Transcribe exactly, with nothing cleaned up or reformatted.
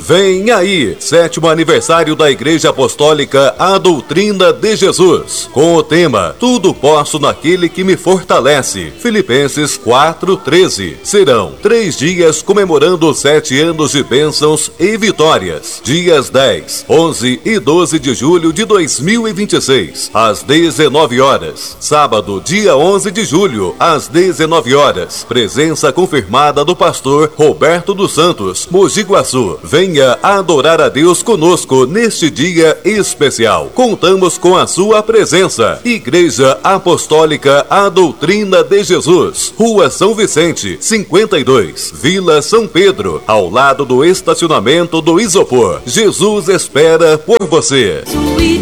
Vem aí, sétimo aniversário da Igreja Apostólica A Doutrina de Jesus, com o tema Tudo Posso Naquele que Me Fortalece, Filipenses quatro, treze. Serão três dias comemorando sete anos de bênçãos e vitórias. Dias dez, onze e doze de julho de dois mil e vinte e seis, às dezenove horas. Sábado, dia onze de julho, às dezenove horas. Presença confirmada do pastor Roberto dos Santos, Mogi Guaçu. Venha adorar a Deus conosco neste dia especial. Contamos com a sua presença. Igreja Apostólica A Doutrina de Jesus, Rua São Vicente, cinquenta e dois, Vila São Pedro, ao lado do estacionamento do Isopor. Jesus espera por você.